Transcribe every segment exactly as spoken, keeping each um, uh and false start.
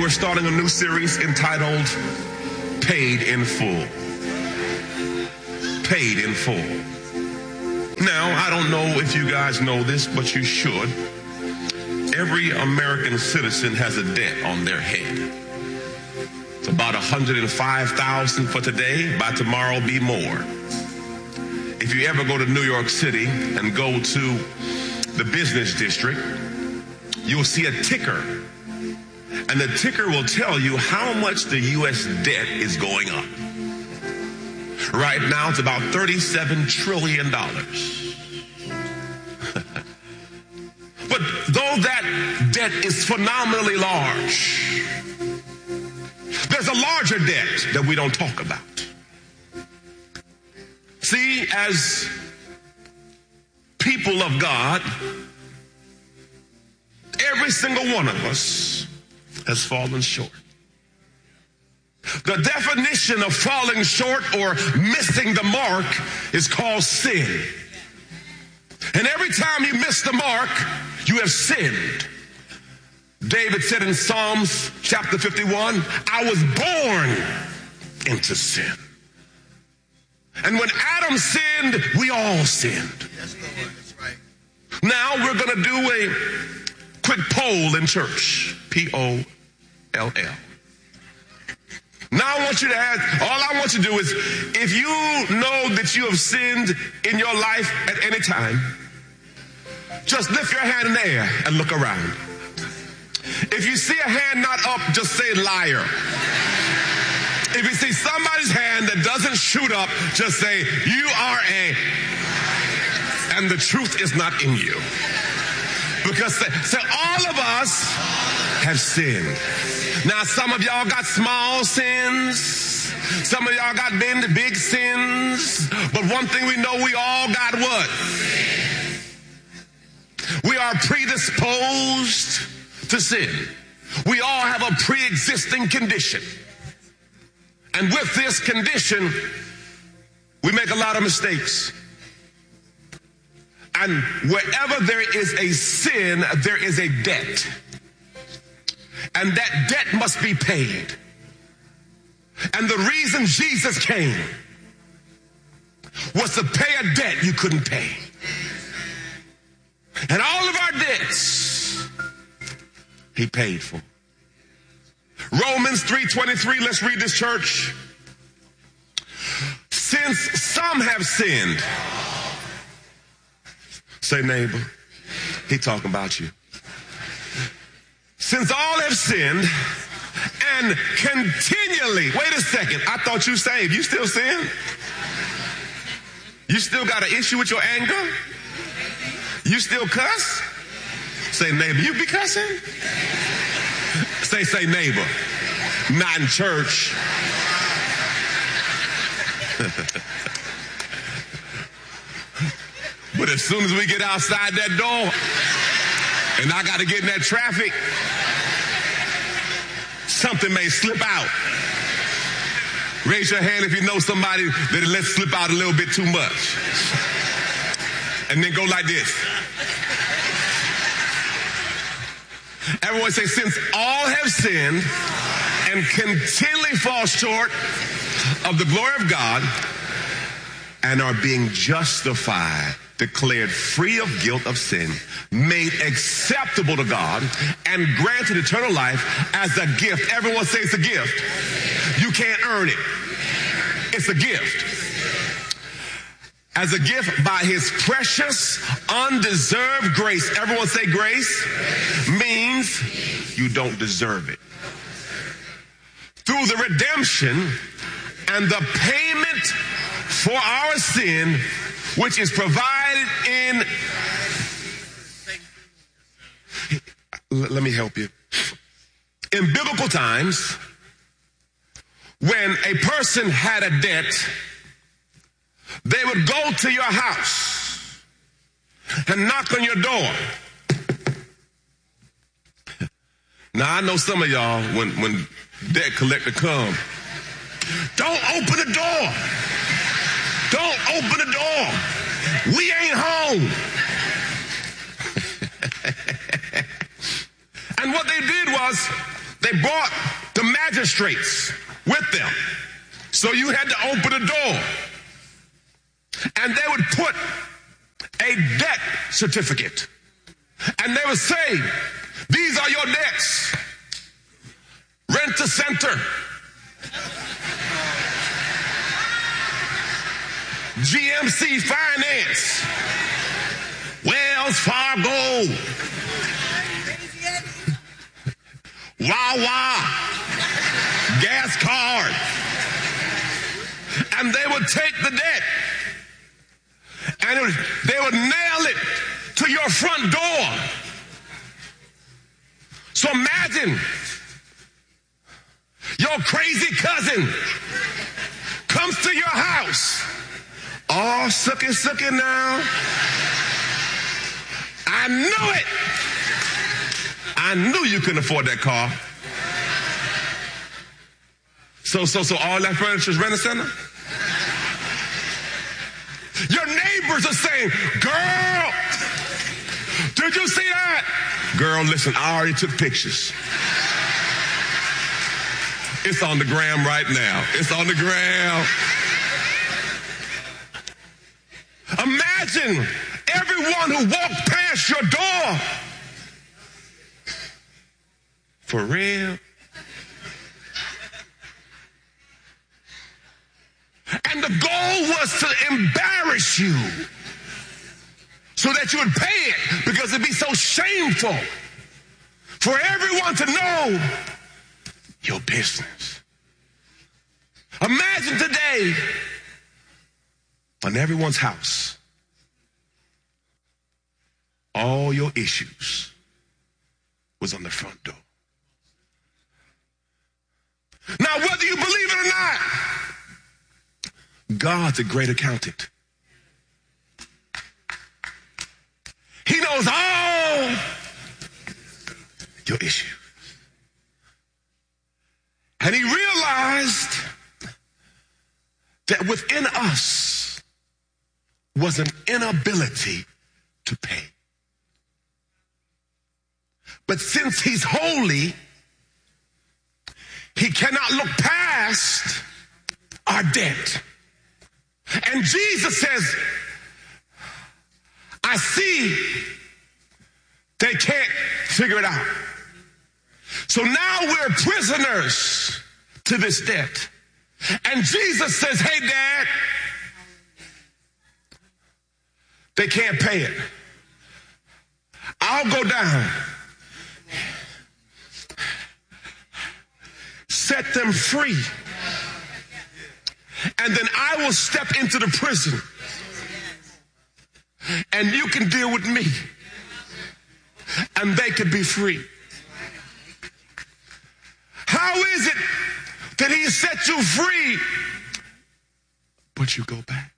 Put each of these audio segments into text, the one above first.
we're starting a new series entitled Paid in Full. Paid in Full. Now, I don't know if you guys know this, but you should. Every American citizen has a debt on their head. It's about one hundred five thousand for today. By tomorrow, it'll be more. If you ever go to New York City and go to the business district, you'll see a ticker. And the ticker will tell you how much the U S debt is going up. Right now, it's about thirty-seven trillion dollars. But though that debt is phenomenally large, there's a larger debt that we don't talk about. See, as people of God, every single one of us has fallen short. The definition of falling short or missing the mark is called sin. And every time you miss the mark, you have sinned. David said in Psalms chapter fifty-one, I was born into sin. And when Adam sinned, we all sinned. Yes, Lord, that's right. Now we're going to do a quick poll in church. P O L L. Now I want you to ask, all I want you to do is, if you know that you have sinned in your life at any time, just lift your hand in the air and look around. If you see a hand not up, just say liar. If you see somebody's hand that doesn't shoot up, just say, you are a, and the truth is not in you. Because say, say all of us have sinned. Now, some of y'all got small sins. Some of y'all got big, big sins. But one thing we know, we all got what? We are predisposed to sin. We all have a pre-existing condition. And with this condition, we make a lot of mistakes. And wherever there is a sin, there is a debt. And that debt must be paid. And the reason Jesus came was to pay a debt you couldn't pay. And all of our debts, he paid for. Romans three twenty-three, let's read this, church. Since some have sinned, say neighbor, he talking about you. Since all have sinned and continually, wait a second, I thought you saved, you still sin? You still got an issue with your anger? You still cuss? Say neighbor, you be cussing? Say, say neighbor, not in church. But as soon as we get outside that door and I got to get in that traffic, something may slip out. Raise your hand if you know somebody that lets slip out a little bit too much. And then go like this. Everyone say, since all have sinned and continually fall short of the glory of God and are being justified, declared free of guilt of sin, made acceptable to God, and granted eternal life as a gift. Everyone say it's a gift. You can't earn it. It's a gift. As a gift by his precious, undeserved grace. Everyone say grace means you don't deserve it. Through the redemption and the payment for our sin, which is provided in... Let me help you. In biblical times, when a person had a debt, they would go to your house and knock on your door. Now, I know some of y'all, when, when debt collector come, don't open the door. Don't open the door. We ain't home. And what they did was, they they brought the magistrates with them. So you had to open the door. And they would put a debt certificate. And they would say, these are your debts. Rent-A-Center. G M C Finance. Wells Fargo. Wawa. Gas card. And they would take the debt. And it was, they would nail it to your front door. So imagine your crazy cousin comes to your house. All sucky sucky now. I knew it. I knew you couldn't afford that car. So, so, so all that furniture is Rent-A-Center? Your neighbors are saying, girl, did you see that? Girl, listen, I already took pictures. It's on the gram right now. It's on the gram. Imagine everyone who walked past your door. For real? And the goal was to embarrass you so that you would pay it, because it'd be so shameful for everyone to know your business. Imagine today on everyone's house, all your issues was on the front door. Now, whether you believe it or not, God's a great accountant. He knows all your issues. And he realized that within us was an inability to pay. But since he's holy, he cannot look past our debt. And Jesus says, I see they can't figure it out. So now we're prisoners to this debt. And Jesus says, hey, Dad, they can't pay it. I'll go down. Set them free. And then I will step into the prison. And you can deal with me. And they can be free. How is it that he set you free, but you go back?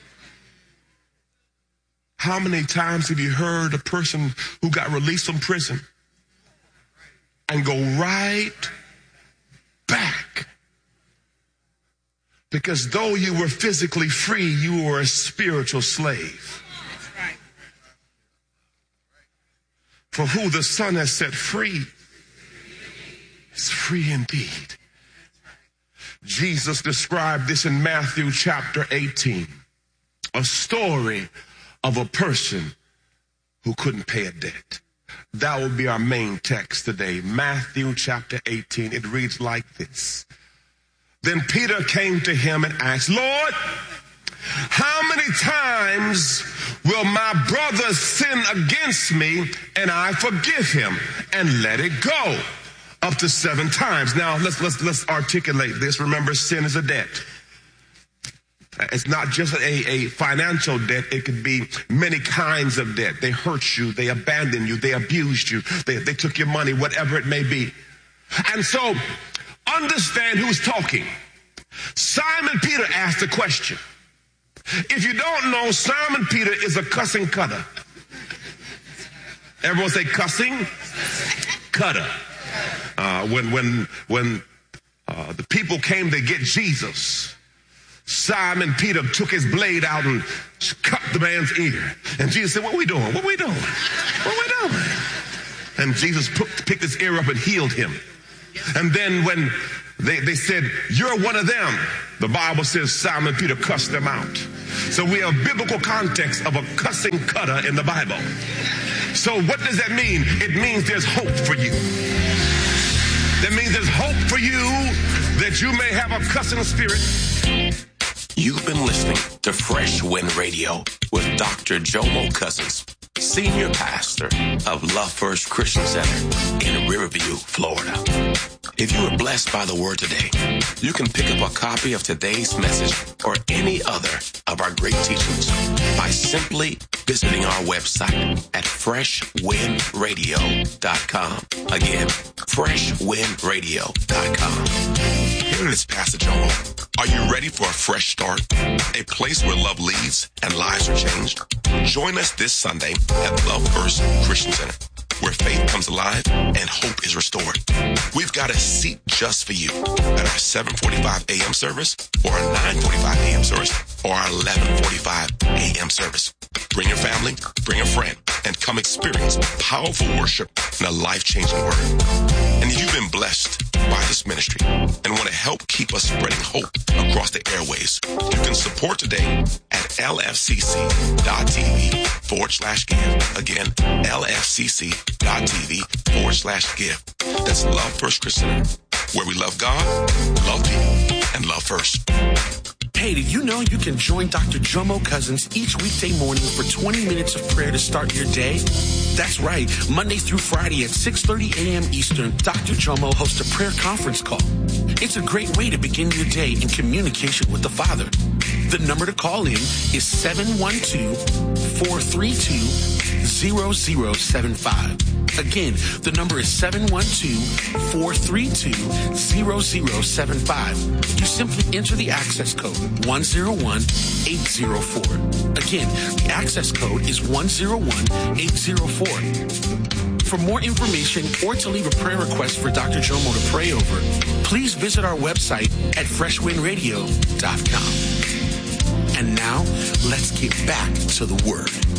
How many times have you heard a person who got released from prison and go right back? Because though you were physically free, you were a spiritual slave. For who the Son has set free is free indeed. Jesus described this in Matthew chapter eighteen, a story of a person who couldn't pay a debt. That will be our main text today. Matthew chapter eighteen. It reads like this. Then Peter came to him and asked, Lord, how many times will my brother sin against me and I forgive him? And let it go. Up to seven times. Now let's let's let's articulate this. Remember, sin is a debt. It's not just a, a financial debt. It could be many kinds of debt. They hurt you. They abandoned you. They abused you. They, they took your money, whatever it may be. And so understand who's talking. Simon Peter asked a question. If you don't know, Simon Peter is a cussing cutter. Everyone say cussing cutter. Uh, when when when uh, the people came to get Jesus, Simon Peter took his blade out and cut the man's ear. And Jesus said, what are we doing? What are we doing? What are we doing? And Jesus picked his ear up and healed him. And then when they, they said, you're one of them, the Bible says Simon Peter cussed them out. So we have biblical context of a cussing cutter in the Bible. So what does that mean? It means there's hope for you. That means there's hope for you that you may have a cussing spirit. You've been listening to Fresh Wind Radio with Doctor Jomo Cousins, Senior Pastor of Love First Christian Center in Riverview, Florida. If you were blessed by the word today, you can pick up a copy of today's message or any other of our great teachings by simply visiting our website at fresh wind radio dot com. Again, fresh wind radio dot com. Here is Pastor Jomo. Are you ready for a fresh start? A place where love leads and lives are changed? Join us this Sunday at Love First Christian Center, where faith comes alive and hope is restored. We've got a seat just for you at our seven forty-five a.m. service, or our nine forty-five a.m. service, or our eleven forty-five a.m. service. Bring your family, bring a friend, and come experience powerful worship and a life-changing word. And if you've been blessed by this ministry and want to help keep us spreading hope across the airways, you can support today at lfcc.tv forward slash give. Again, lfcc.tv forward slash give. That's Love First Christian Center, where we love God, love people, and love first. Hey, did you know you can join Doctor Jomo Cousins each weekday morning for twenty minutes of prayer to start your day? That's right. Monday through Friday at six thirty a.m. Eastern, Doctor Jomo hosts a prayer conference call. It's a great way to begin your day in communication with the Father. The number to call in is seven one two, four three two, zero zero seven five. Again, the number is seven one two, four three two, zero zero seven five. You simply enter the access code one zero one eight zero four. Again, the access code is one zero one eight zero four. For more information or to leave a prayer request for Doctor Jomo to pray over, please visit our website at fresh wind radio dot com. And now, let's get back to the Word.